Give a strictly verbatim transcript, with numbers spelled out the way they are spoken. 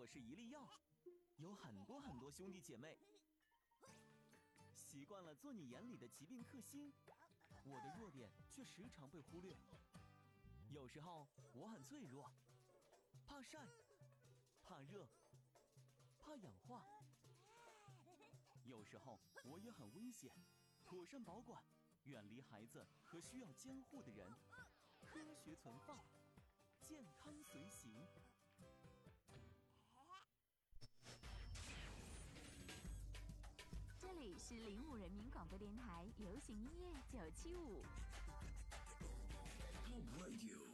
我是一粒药，有很多很多兄弟姐妹。习惯了做你眼里的疾病克星，我的弱点却时常被忽略。有时候我很脆弱，怕晒，怕热，怕氧化。有时候我也很危险，妥善保管，远离孩子和需要监护的人，科学存放，健康随行。 这里是零五人民广播电台流行音乐九七五。 Top Radio。